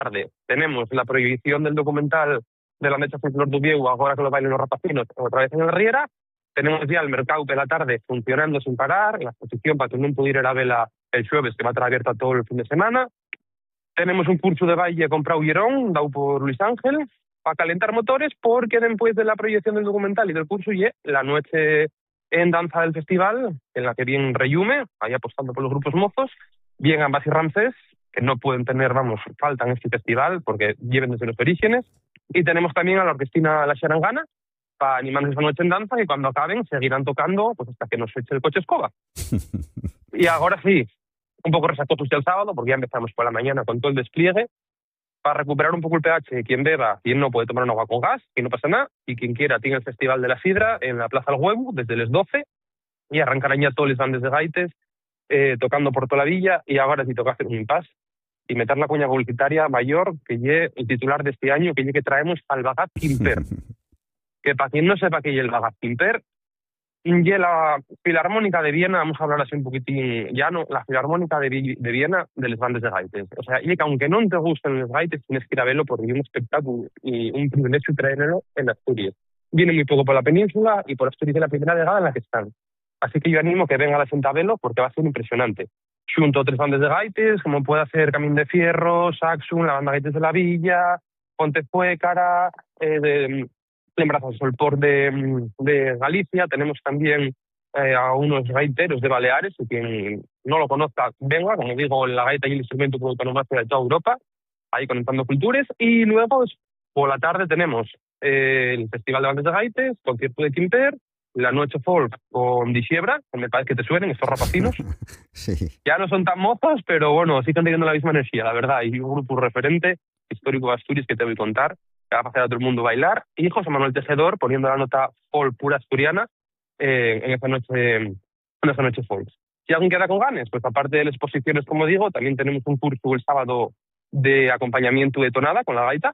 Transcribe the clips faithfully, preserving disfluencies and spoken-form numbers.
tarde tenemos la prohibición del documental de la Mecha Folklor du Vieu, ahora que lo bailen los rapacinos, otra vez en el Riera. Tenemos ya el mercado de la tarde funcionando sin parar, la exposición para que no pudiera ir a vela el jueves, que va a estar abierta todo el fin de semana. Tenemos un curso de baile con Prau Llerón, dado por Luis Ángel, para calentar motores, porque después de la proyección del documental y del curso, y la noche en danza del festival, en la que viene Reyume, ahí apostando por los grupos mozos, bien Ambas y Ramsés, que no pueden tener, vamos, falta en este festival, porque lleven desde los orígenes. Y tenemos también a la orquestina La Xarangana, para animarnos esa noche en danza, y cuando acaben seguirán tocando pues hasta que nos eche el coche escoba. Y ahora sí, un poco resacosos del sábado, porque ya empezamos por la mañana con todo el despliegue, para recuperar un poco el pH. Quien beba, quien no puede tomar un agua con gas, que no pasa nada, y quien quiera tiene el Festival de la Sidra en la Plaza del Huevo desde las doce, y arrancarán ya todos los bandes de gaites, eh, tocando por toda la villa, y ahora sí toca hacer un impasse y meter la cuña publicitaria mayor, que lle el titular de este año, que lle que traemos al Bagat Quimper. Que para quien no sepa que lle el Bagat Quimper, lle la Filarmónica de Viena, vamos a hablar así un poquitín llano, la Filarmónica de, Vi de Viena de los bandes de gaites. O sea, lle que aunque no te gusten los gaites, tienes que ir a verlo porque es un espectáculo y un privilegio traerlo en Asturias. Viene muy poco por la península y por Asturias de la primera vegada en la que están. Así que yo animo que venga a la Xente a verlo porque va a ser impresionante. Xunto tres bandes de gaites, como puede hacer Camín de Fierro, Saxum, la banda Gaites de la Villa, Ponte Fuécara, eh, de Lembrazos Solpor de, de Galicia. Tenemos también eh, a unos gaiteros de Baleares, y quien no lo conozca, venga, como digo, la gaita y el instrumento por autonomía de toda Europa, ahí conectando culturas. Y luego, por la tarde, tenemos eh, el Festival de Bandes de Gaites, concierto de Quimper, la noche folk con Disiebra, que me parece que te suenen, estos rapacinos. Sí. Ya no son tan mozos, pero bueno, sí están teniendo la misma energía, la verdad. Y un grupo referente histórico de Asturias que te voy a contar, que va a hacer a todo el mundo bailar. Y José Manuel Tejedor poniendo la nota folk pura asturiana eh, en esa noche en esa noche folk. Si alguien queda con ganas, pues aparte de las exposiciones, como digo, también tenemos un curso el sábado de acompañamiento de tonada con la gaita.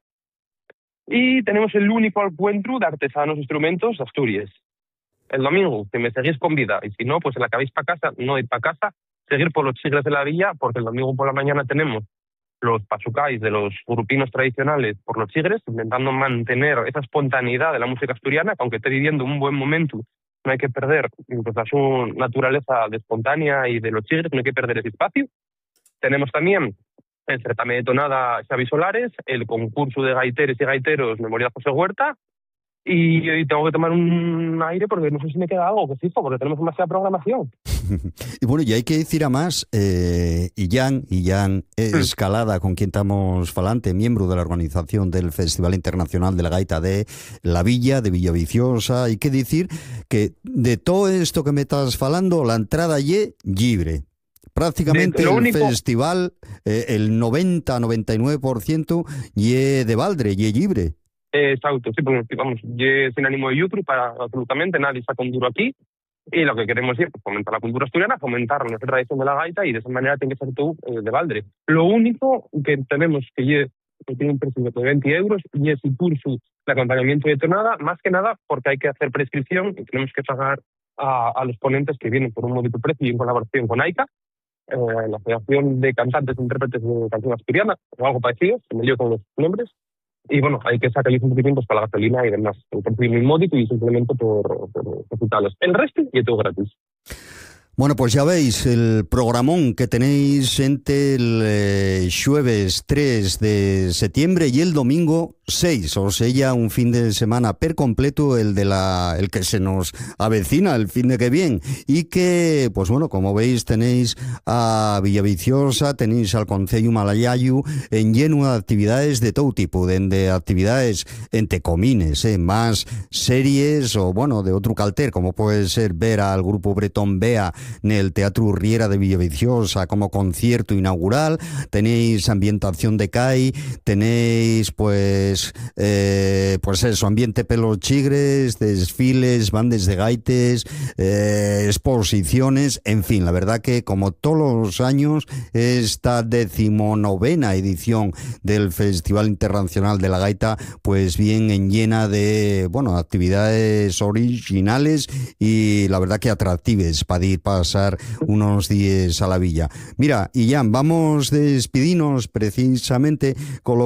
Y tenemos el único encuentro de artesanos instrumentos de Asturias. El domingo, que me seguís con vida, y si no, pues se la acabéis para casa, no ir para casa, seguir por los chigres de la villa, porque el domingo por la mañana tenemos los pasucais de los grupinos tradicionales por los chigres, intentando mantener esa espontaneidad de la música asturiana, que aunque esté viviendo un buen momento, no hay que perder pues, la su naturaleza de espontánea y de los chigres, no hay que perder ese espacio. Tenemos también el certamen de tonada Xavi Solares, el concurso de gaiteres y gaiteros Memorial José Huerta. Y hoy tengo que tomar un aire porque no sé si me queda algo, que fijo, porque tenemos demasiada programación. Y bueno, y hay que decir a más, eh, Illán, Illán Escalada, con quien estamos falante, miembro de la organización del Festival Internacional de la Gaita de la Villa, de Villaviciosa. Hay que decir que de todo esto que me estás falando, la entrada ye libre. Prácticamente el único... festival, eh, el noventa a noventa y nueve por ciento ye de Valdre, ye libre. Exacto, sí, porque vamos, yo sin ánimo de lucro para absolutamente nadie saca un duro aquí, y lo que queremos es pues, fomentar la cultura asturiana, fomentar nuestra tradición de la gaita, y de esa manera tiene que ser tú eh, de Valdre. Lo único que tenemos que, ye, que tiene un precio de veinte euros y es el curso de acompañamiento de tonada, más que nada porque hay que hacer prescripción y tenemos que pagar a, a los ponentes que vienen por un módico precio y en colaboración con AICA, eh, la Asociación de Cantantes e Intérpretes de Canción Asturiana, o algo parecido, se me dio con los nombres. Y bueno, hay que sacarles un poquitín pues, para la gasolina y demás. El precio muy módico y simplemente por, por resultados. El resto y todo gratis. Bueno, pues ya veis el programón que tenéis entre el eh, jueves tres de septiembre y el domingo seis, o sea, un fin de semana per completo, el de la el que se nos avecina, el fin de que viene, y que, pues bueno, como veis, tenéis a Villaviciosa, tenéis al Concello Malayayu en lleno de actividades de todo tipo, de, de actividades entre comines, eh, más series o, bueno, de otro calter, como puede ser ver al grupo Bretón Bea en el Teatro Riera de Villaviciosa como concierto inaugural. Tenéis ambientación de C A I, tenéis pues pues eh, pues eso, ambiente pelos chigres, desfiles, bandes de gaites, eh, exposiciones, en fin, la verdad que como todos los años, esta decimonovena edición del Festival Internacional de la Gaita, pues bien en llena de, bueno, actividades originales y la verdad que atractives para ir pasar unos días a la villa. Mira, y ya vamos a despedirnos precisamente con lo